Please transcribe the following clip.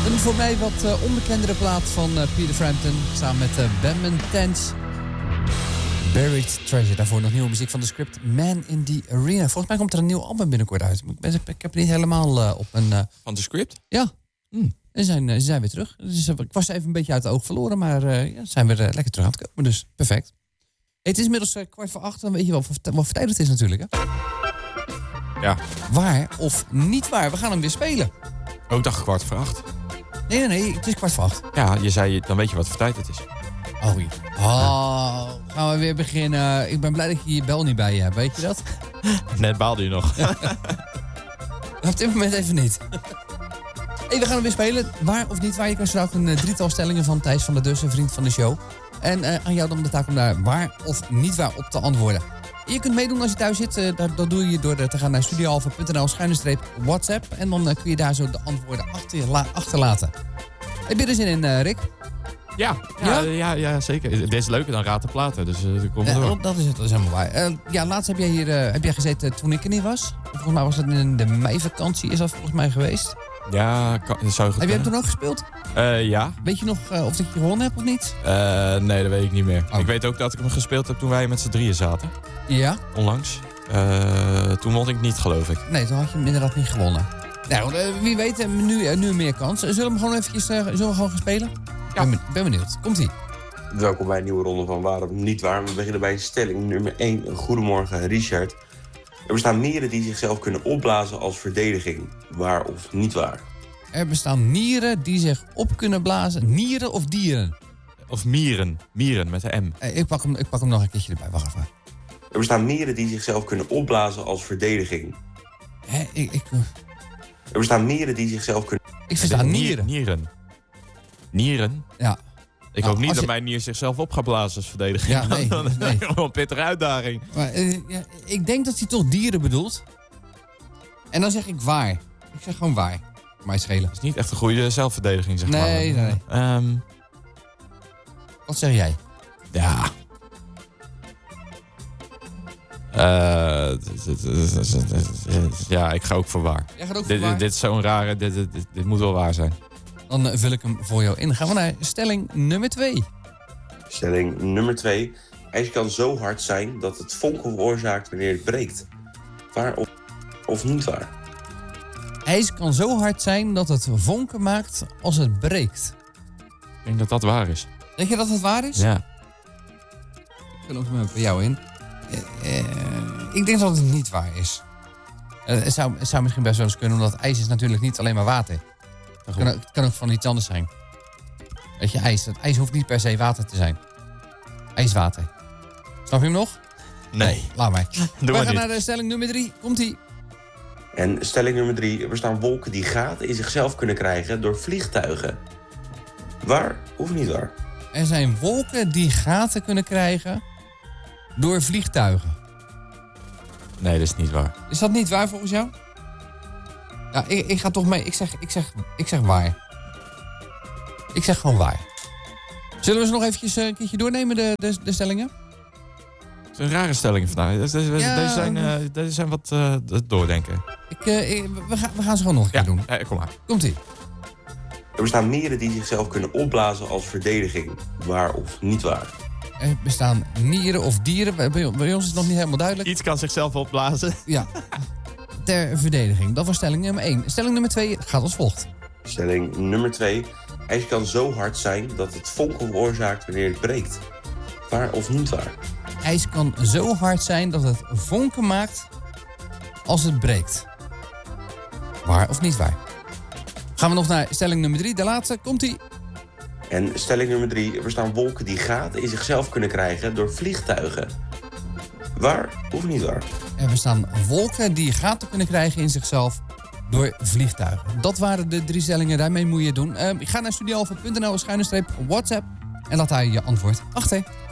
Een voor mij wat onbekendere plaat van Peter Frampton. Samen met Bam & Tents. Buried Treasure. Daarvoor nog nieuwe muziek van de Script. Man in the Arena. Volgens mij komt er een nieuw album binnenkort uit. Ik heb het niet helemaal op een... Van de Script? Ja. Ze zijn weer terug. Dus, ik was even een beetje uit het oog verloren. Maar ze zijn weer lekker terug aan het komen. Dus perfect. Het is inmiddels 7:15. Dan weet je wel wat voor tijd het is natuurlijk. Hè? Ja. Waar of niet waar? We gaan hem weer spelen. Ook dacht 7:15. Nee. Het is 7:15. Ja, je zei, dan weet je wat voor tijd het is. Gaan we weer beginnen. Ik ben blij dat je je bel niet bij je hebt. Weet je dat? Net baalde je nog. Op dit moment even niet. Hey, we gaan hem weer spelen. Waar of niet waar? Je krijgt straks een drietal stellingen van Thijs van der Dus, een vriend van de show. En aan jou dan de taak om daar waar of niet waar op te antwoorden. Je kunt meedoen als je thuis zit. Dat doe je door te gaan naar studioalpha.nl/WhatsApp. En dan kun je daar zo de antwoorden achterlaten. Heb je er zin in, Rick? Ja, zeker. Dit is leuker dan Raad de Platen, dus kom door. Dat is helemaal waar. Laatst heb jij gezeten toen ik er niet was. Volgens mij was dat in de meivakantie, is dat volgens mij geweest. Ja, dat zou goed. Heb jij hem toen ook gespeeld? Ja. Weet je nog of dat je gewonnen hebt of niet? Nee, dat weet ik niet meer. Oh. Ik weet ook dat ik hem gespeeld heb toen wij met z'n drieën zaten. Ja? Onlangs. Toen won ik niet, geloof ik. Nee, toen had je hem inderdaad niet gewonnen. Nou, wie weet, nu meer kans. Zullen we hem gewoon eventjes gaan spelen? Ja. Ben benieuwd. Komt-ie. Welkom bij een nieuwe ronde van Waar of Niet Waar. We beginnen bij stelling nummer 1. Goedemorgen, Richard. Er bestaan mieren die zichzelf kunnen opblazen als verdediging. Waar of niet waar? Er bestaan mieren die zich op kunnen blazen. Nieren of dieren? Of mieren. Mieren met de M. Ik pak hem nog een keertje erbij. Wacht even. Er bestaan mieren die zichzelf kunnen opblazen als verdediging. Er bestaan mieren die zichzelf kunnen... Ik versta nieren. Nieren? Ja. Ik hoop niet dat mijn nier zichzelf op gaat blazen als verdediging. Ja, nee. Dat is gewoon een pittige uitdaging. Maar, ik denk dat hij toch dieren bedoelt. En dan zeg ik waar. Ik zeg gewoon waar. Mij schelen. Dat is niet echt een goede zelfverdediging, zeg maar. Nee. Wat zeg jij? Ja. Ja, ik ga ook voor waar. Jij gaat ook voor waar? Dit is zo'n rare... Dit moet wel waar zijn. Dan vul ik hem voor jou in. Dan gaan we naar stelling nummer 2. Stelling nummer 2. IJs kan zo hard zijn dat het vonken veroorzaakt wanneer het breekt. Waar of niet waar? IJs kan zo hard zijn dat het vonken maakt als het breekt. Ik denk dat dat waar is. Denk je dat het waar is? Ja. Ik vul hem bij jou in. Ik denk dat het niet waar is. Het zou misschien best wel eens kunnen, omdat ijs is natuurlijk niet alleen maar water. Het kan ook van iets anders zijn. Weet je, ijs. Het ijs hoeft niet per se water te zijn. IJswater. Snap je hem nog? Nee. Laat maar. We gaan niet. naar de stelling nummer 3. Komt-ie. En stelling nummer 3. Er bestaan wolken die gaten in zichzelf kunnen krijgen door vliegtuigen. Waar of niet waar? Er zijn wolken die gaten kunnen krijgen door vliegtuigen. Nee, dat is niet waar. Is dat niet waar volgens jou? Ja, ik ga toch mee. Ik zeg waar. Ik zeg gewoon waar. Zullen we ze nog eventjes een keertje doornemen, de stellingen? Het is een rare stelling vandaag. Deze zijn wat doordenken. We gaan ze gewoon nog een keer doen. Kom maar. Komt-ie. Er bestaan mieren die zichzelf kunnen opblazen als verdediging. Waar of niet waar? Er bestaan mieren of dieren. Bij ons is het nog niet helemaal duidelijk. Iets kan zichzelf opblazen. Ja. Ter verdediging. Dat was stelling nummer 1. Stelling nummer 2 gaat als volgt. Stelling nummer 2. IJs kan zo hard zijn dat het vonken veroorzaakt wanneer het breekt. Waar of niet waar? IJs kan zo hard zijn dat het vonken maakt als het breekt. Waar of niet waar? Gaan we nog naar stelling nummer 3. De laatste. Komt-ie. En stelling nummer 3. Er bestaan wolken die gaten in zichzelf kunnen krijgen door vliegtuigen. Waar of niet waar? Er bestaan wolken die gaten kunnen krijgen in zichzelf door vliegtuigen. Dat waren de 3 stellingen. Daarmee moet je het doen. Ga naar studioalpha.nl/WhatsApp en laat daar je antwoord achter.